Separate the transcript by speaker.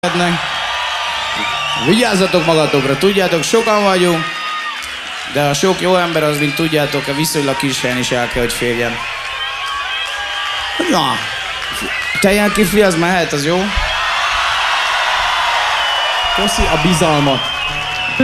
Speaker 1: Vigyázzatok magatokra, tudjátok, sokan vagyunk, de a sok jó ember az, mint tudjátok, a viszonylag kis helyen is el kell, hogy férjen. Na, teljesen kifli, az mehet, az jó?
Speaker 2: Köszi a bizalmat.